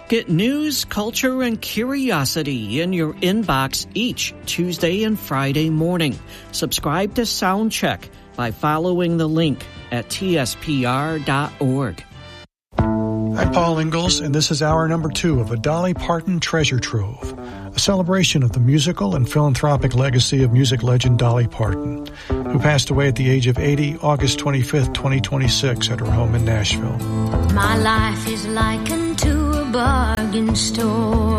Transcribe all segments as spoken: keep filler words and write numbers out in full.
Get news, culture, and curiosity in your inbox each Tuesday and Friday morning. Subscribe to Soundcheck by following the link at T S P R dot org. I'm Paul Ingalls, and this is hour number two of a Dolly Parton Treasure Trove, a celebration of the musical and philanthropic legacy of music legend Dolly Parton, who passed away at the age of eighty, August twenty-fifth, twenty twenty-six, at her home in Nashville. My life is likened to a bargain store,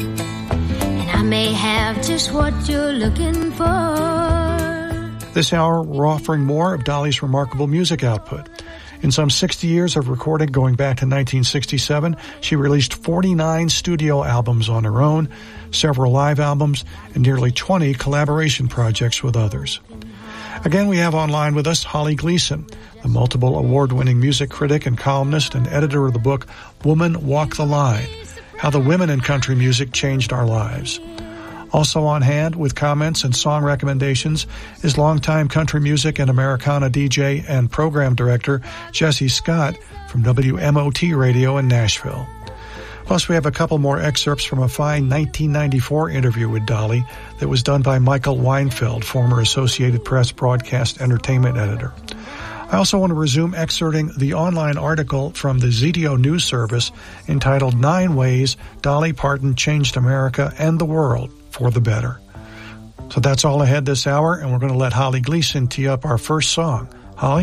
and I may have just what you're looking for. This hour, we're offering more of Dolly's remarkable music output. In some sixty years of recording going back to nineteen sixty-seven, she released forty-nine studio albums on her own, several live albums, and nearly twenty collaboration projects with others. Again, we have online with us Holly Gleason, the multiple award-winning music critic and columnist and editor of the book Woman Walk the Line, How the Women in Country Music Changed Our Lives. Also on hand with comments and song recommendations is longtime country music and Americana D J and program director Jesse Scott from W M O T Radio in Nashville. Plus, we have a couple more excerpts from a fine nineteen ninety-four interview with Dolly that was done by Michael Weinfeld, former Associated Press broadcast entertainment editor. I also want to resume excerpting the online article from the Z D O News Service entitled Nine Ways Dolly Parton Changed America and the World for the Better. So that's all ahead this hour, and we're going to let Holly Gleason tee up our first song. Holly?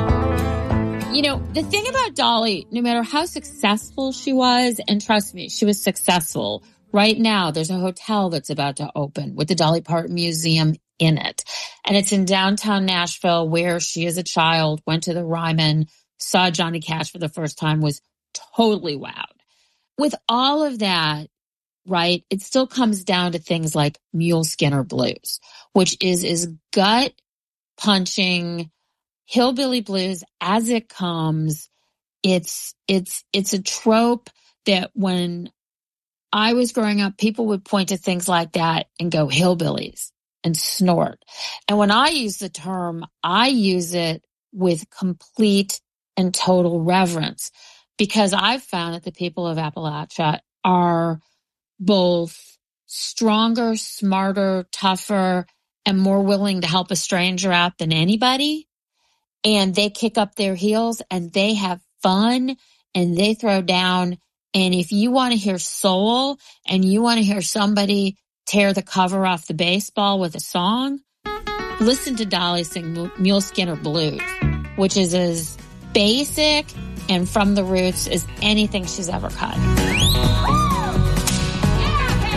You know, the thing about Dolly, no matter how successful she was, and trust me, she was successful. Right now, there's a hotel that's about to open with the Dolly Parton Museum in it. And it's in downtown Nashville, where she as a child went to the Ryman, saw Johnny Cash for the first time, was totally wowed. With all of that, right, it still comes down to things like Mule Skinner Blues, which is is gut-punching hillbilly blues as it comes. It's it's it's a trope that when I was growing up, people would point to things like that and go hillbillies and snort. And when I use the term, I use it with complete and total reverence, because I've found that the people of Appalachia are both stronger, smarter, tougher, and more willing to help a stranger out than anybody. And they kick up their heels and they have fun and they throw down. And if you want to hear soul and you want to hear somebody tear the cover off the baseball with a song, listen to Dolly sing Mule Skinner Blues, which is as basic and from the roots as anything she's ever cut.